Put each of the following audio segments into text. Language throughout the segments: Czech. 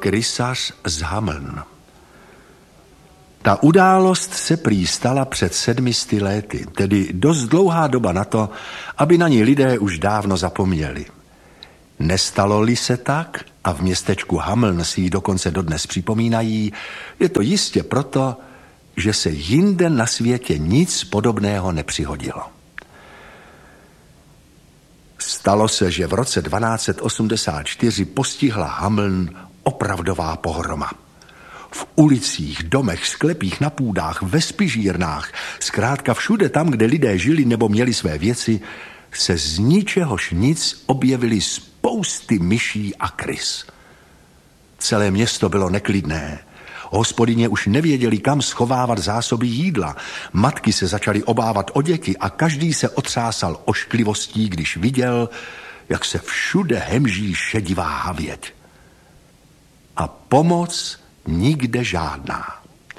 krysař z Hameln. Ta událost se prý stala před 700 lety, tedy dost dlouhá doba na to, aby na ní lidé už dávno zapomněli. Nestalo-li se tak, a v městečku Hameln si ji dokonce dodnes připomínají, je to jistě proto, že se jinde na světě nic podobného nepřihodilo. Stalo se, že v roce 1284 postihla Hameln opravdová pohroma. V ulicích, domech, sklepích, na půdách, ve spižírnách, zkrátka všude tam, kde lidé žili nebo měli své věci, se z ničehož nic objevily spousty myší a krys. Celé město bylo neklidné. Hospodyně už nevěděli, kam schovávat zásoby jídla. Matky se začaly obávat o děti a každý se otřásal ošklivostí, když viděl, jak se všude hemží šedivá havěť. A pomoc nikde žádná.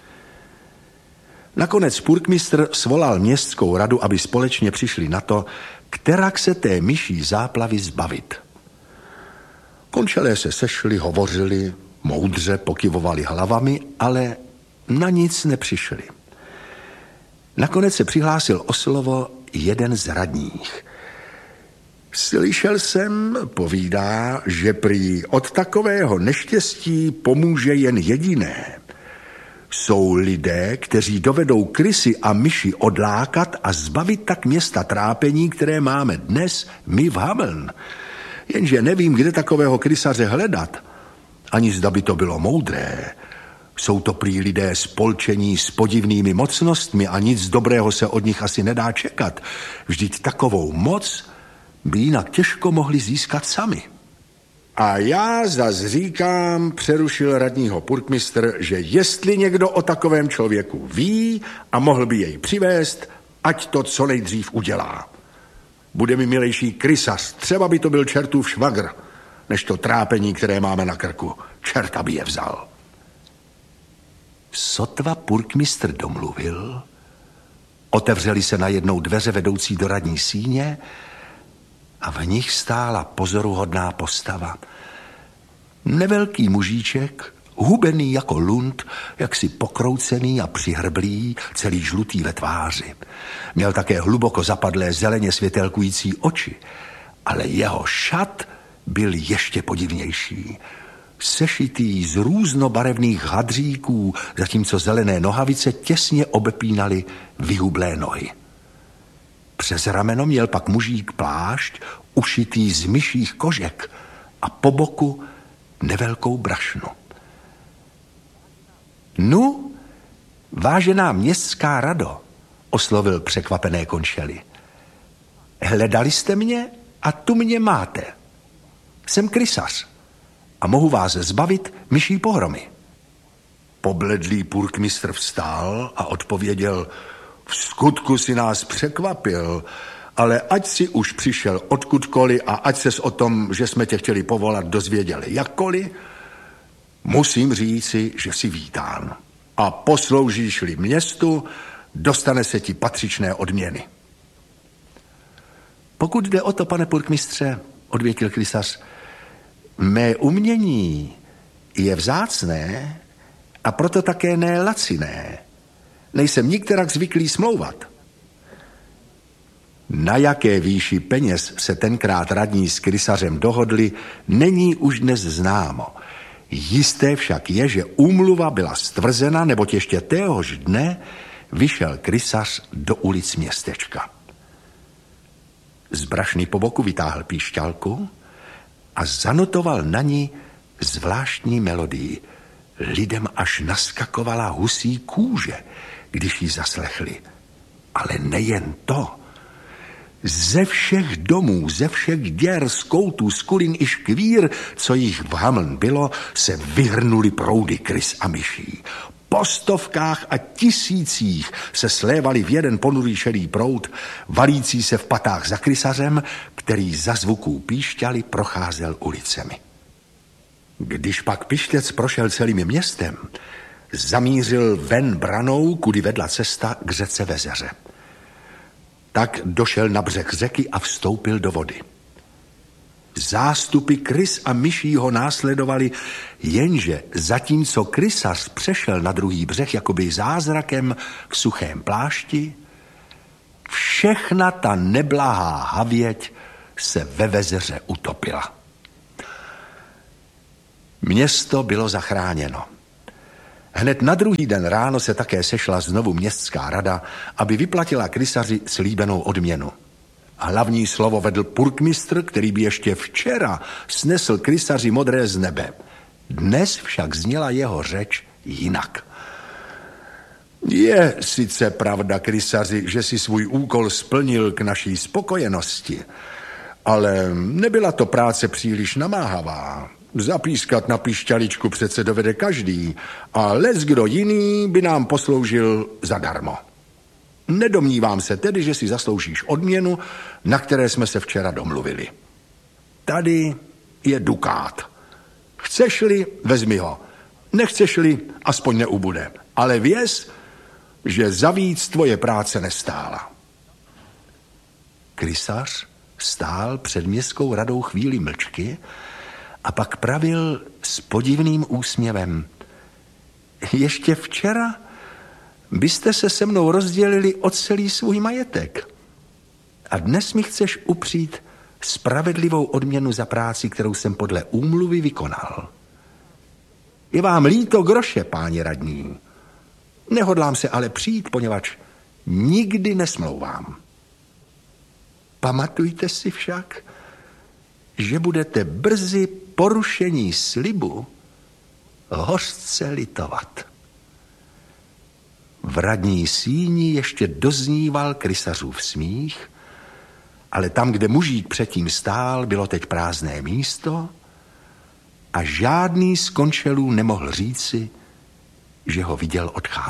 Nakonec purkmistr svolal městskou radu, aby společně přišli na to, kterak se té myší záplavy zbavit. Končelé se sešli, hovořili, moudře pokyvovali hlavami, ale na nic nepřišli. Nakonec se přihlásil o slovo jeden z radních. Slyšel jsem, povídá, že prý od takového neštěstí pomůže jen jediné. Jsou lidé, kteří dovedou krysy a myši odlákat a zbavit tak města trápení, které máme dnes my v Hameln. Jenže nevím, kde takového krysaře hledat. Ani zda by to bylo moudré. Jsou to prý lidé spolčení s podivnými mocnostmi a nic dobrého se od nich asi nedá čekat. Vždyť takovou moc by jinak těžko mohli získat sami. A já zas říkám, přerušil radního purkmistr, že jestli někdo o takovém člověku ví a mohl by jej přivést, ať to co nejdřív udělá. Bude mi milejší krysař, třeba by to byl čertův švagr, než to trápení, které máme na krku. Čerta by je vzal. Sotva purkmistr domluvil, otevřeli se najednou dveře vedoucí do radní síně a v nich stála pozoruhodná postava. Nevelký mužíček, hubený jako lund, jaksi pokroucený a přihrblý, celý žlutý ve tváři. Měl také hluboko zapadlé zeleně světelkující oči, ale jeho šat byl ještě podivnější. Sešitý z různobarevných hadříků, zatímco zelené nohavice těsně obepínaly vyhublé nohy. Přes rameno měl pak mužík plášť ušitý z myších kožek a po boku nevelkou brašnu. Nu, vážená městská rado, oslovil překvapené končely. Hledali jste mě a tu mě máte. Jsem krysař a mohu vás zbavit myší pohromy. Pobledlý purkmistr vstál a odpověděl: v skutku si nás překvapil, ale ať si už přišel odkudkoliv a ať ses o tom, že jsme tě chtěli povolat, dozvěděli jakkoliv, musím říci, že jsi vítán. A posloužíš-li městu, dostane se ti patřičné odměny. Pokud jde o to, pane purkmistře, odvětil krysař, mé umění je vzácné a proto také ne laciné. Nejsem nikterak zvyklý smlouvat. Na jaké výši peněz se tenkrát radní s krysařem dohodli, není už dnes známo. Jisté však je, že úmluva byla stvrzena, neboť ještě téhož dne vyšel krysař do ulic městečka. Z brašny po boku vytáhl píšťalku a zanotoval na ní zvláštní melodii. Lidem až naskakovala husí kůže, když ji zaslechli. Ale nejen to. Ze všech domů, ze všech děr, z koutů, z kulin i škvír, co jich v Hameln bylo, se vyhrnuli proudy krys a myší. Po stovkách a tisících se slévali v jeden ponurý šedý proud, valící se v patách za krysařem, který za zvuků píšťaly procházel ulicemi. Když pak pištěc prošel celým městem, zamířil ven branou, kudy vedla cesta k řece Vezeře. Tak došel na břeh řeky a vstoupil do vody. Zástupy krys a myší ho následovali, jenže zatímco krysař přešel na druhý břeh jakoby zázrakem k suchém plášti, všechna ta neblahá havěť se ve vezeře utopila. Město bylo zachráněno. Hned na druhý den ráno se také sešla znovu městská rada, aby vyplatila krysaři slíbenou odměnu. Hlavní slovo vedl purkmistr, který by ještě včera snesl krysaři modré z nebe. Dnes však zněla jeho řeč jinak. Je sice pravda, krysaři, že si svůj úkol splnil k naší spokojenosti, ale nebyla to práce příliš namáhavá. Zapískat na pišťaličku přece dovede každý a leckdo jiný by nám posloužil zadarmo. Nedomnívám se tedy, že si zasloužíš odměnu, na které jsme se včera domluvili. Tady je dukát. Chceš-li, vezmi ho. Nechceš-li, aspoň neubude. Ale věz, že za víc tvoje práce nestála. Krysař stál před městskou radou chvíli mlčky a pak pravil s podivným úsměvem. Ještě včera byste se se mnou rozdělili o celý svůj majetek. A dnes mi chceš upřít spravedlivou odměnu za práci, kterou jsem podle úmluvy vykonal. Je vám líto groše, páni radní. Nehodlám se ale přijít, poněvadž nikdy nesmlouvám. Pamatujte si však, že budete brzy porušení slibu hořce litovat. V radní síni ještě dozníval krysařův smích, ale tam, kde mužík předtím stál, bylo teď prázdné místo a žádný z končelů nemohl říci, že ho viděl odcházet.